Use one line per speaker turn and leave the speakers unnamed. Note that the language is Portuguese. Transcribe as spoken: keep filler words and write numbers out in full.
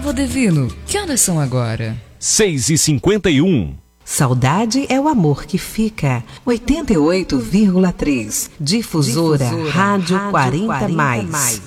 Gustavo Divino, que horas são agora?
seis e cinquenta e um.
Saudade é o amor que fica. oitenta e oito vírgula três. Difusora, Difusora Rádio, Rádio quarenta mais.